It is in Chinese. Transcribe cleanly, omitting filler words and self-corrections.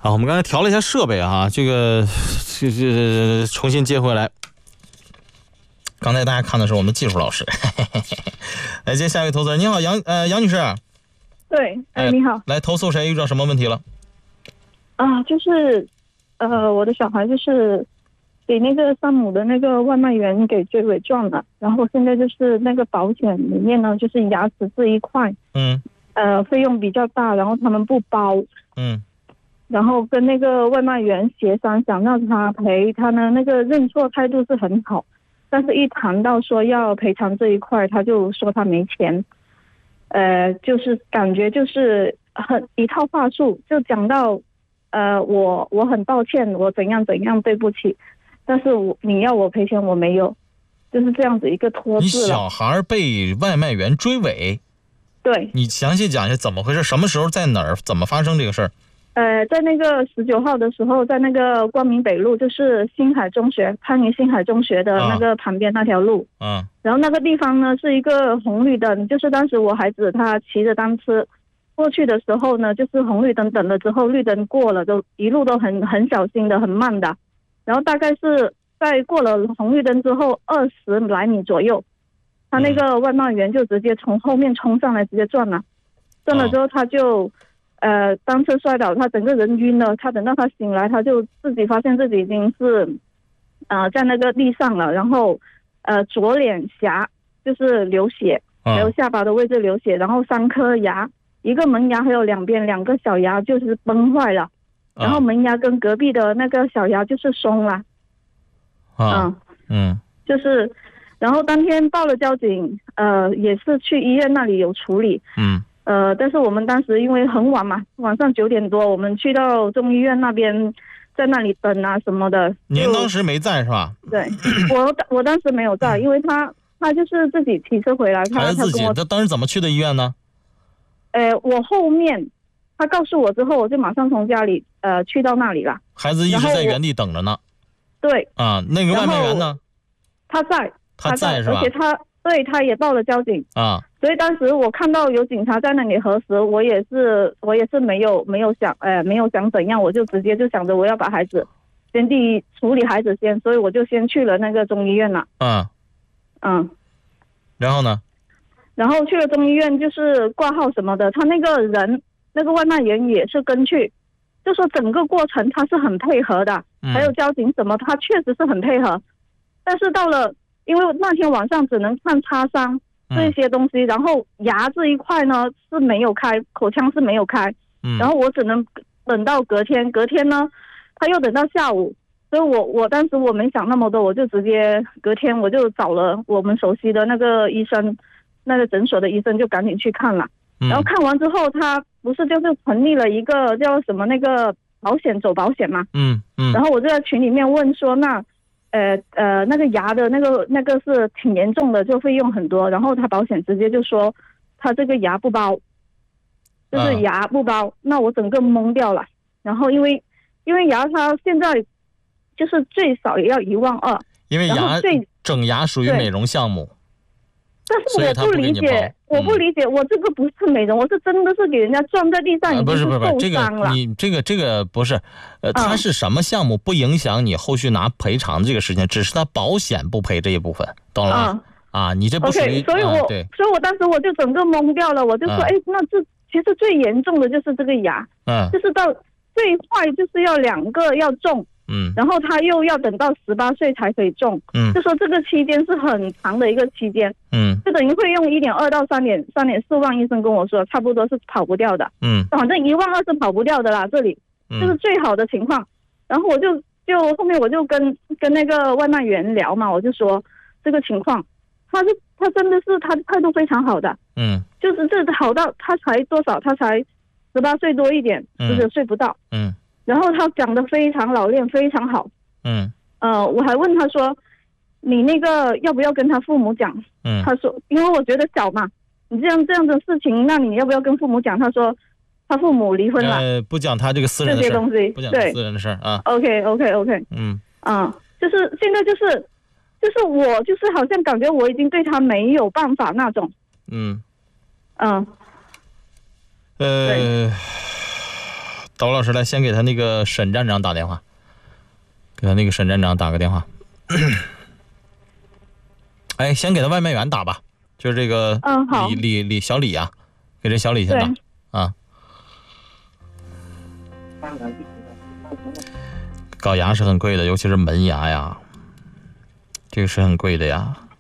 好，我们刚才调了一下设备啊，这重新接回来。刚才大家看的是我们的技术老师。来接下一位投资人，你好，杨女士。 对，你好。 来投诉谁？遇到什么问题了？ 就是我的小孩就是给那个山姆的那个外卖员给追尾撞了，然后现在就是那个保险里面呢，就是牙齿这一块，费用比较大，然后他们不包，然后跟那个外卖员协商，想让他赔，他呢那个认错态度是很好，但是一谈到说要赔偿这一块，他就说他没钱，就是感觉就是很一套话术，就讲到我很抱歉，我怎样怎样，对不起，但是你要我赔钱我没有，就是这样子一个拖字了。 你小孩被外卖员追尾？ 对。 你详细讲一下怎么回事，什么时候在哪儿，怎么发生这个事儿？ 在那个19号的时候，在那个光明北路，就是新海中学，番禺新海中学的那个旁边那条路。然后那个地方呢是一个红绿灯，就是当时我孩子他骑着单车过去的时候呢，就是红绿灯等了之后，绿灯过了，都一路都很小心的，很慢的。然后大概是在过了红绿灯之后20来米左右，他那个外卖员就直接从后面冲上来，直接撞了之后他就当车摔倒，他整个人晕了。他等到他醒来，他就自己发现自己已经是在那个地上了，然后左脸颊就是流血，还有下巴的位置流血，然后3颗牙，一个门牙还有两边2个小牙就是崩坏了，然后门牙跟隔壁的那个小牙就是松了。就是，然后当天报了交警，也是去医院那里有处理。但是我们当时因为很晚嘛，晚上9点多，我们去到中医院那边，在那里等啊什么的。 您当时没在是吧？ 对，我当时没有在，因为他就是自己骑车回来， 他自己。他当时怎么去的医院呢？ 我后面他告诉我之后，我就马上从家里去到那里了。 孩子一直在原地等着呢。 对。 那个外卖员呢？ 他在是吧？ 而且他也报了交警。所以当时我看到有警察在那里核实，我也是没有想怎样，我就直接就想着我要把孩子先处理孩子先，所以我就先去了那个中医院了。 然后呢？ 然后去了中医院就是挂号什么的，他那个人那个外卖员也是跟去，就说整个过程他是很配合的，还有交警什么他确实是很配合，但是到了因为那天晚上只能看擦伤这些东西，然后牙这一块呢是没有开，口腔是没有开，然后我只能等到隔天呢他又等到下午，所以我当时我没想那么多，我就直接隔天我就找了我们熟悉的那个医生，那个诊所的医生，就赶紧去看了。然后看完之后他不是就是成立了一个叫什么那个走保险嘛，然后我就在群里面问说那个牙的那个是挺严重的，就费用很多，然后他保险直接就说他这个牙不包，就是牙不包，那我整个懵掉了。然后因为牙它现在就是最少也要1.2万， 因为整牙属于美容项目。 但是我不理解，我这个不是美容，我是真的是给人家撞在地上，已经是受伤了。 这个不是，它是什么项目不影响你后续拿赔偿的这个事情，只是它保险不赔这一部分，懂了吗？你这不属于。 所以我当时我就整个懵掉了，我就说，那这其实最严重的就是这个牙，就是到最坏就是要2个要种。然后他又要等到18岁才可以种，就说这个期间是很长的一个期间，就等于会用1.2到3.4万，医生跟我说差不多是跑不掉的，反正1.2万是跑不掉的啦，这里就是最好的情况。然后我就后面我就跟那个外卖员聊嘛，我就说这个情况，他真的是他态度非常好的，就是这好到他才多少，他才18岁多一点，19岁不到，然后他讲得非常老练，非常好。我还问他说，你那个要不要跟他父母讲？他说，因为我觉得小嘛，你这样的事情，那你要不要跟父母讲？他说他父母离婚了， 不讲他这个私人的事， 这些东西， 不讲私人的事啊。 OK，就是现在就是我就是好像感觉我已经对他没有办法那种。 导老师来，先给他那个沈站长打电话，给他那个沈站长打个电话。哎，先给他外卖员打吧，就是这个好， 小李啊，给这小李先打啊。搞牙是很贵的，尤其是门牙呀，这个是很贵的呀。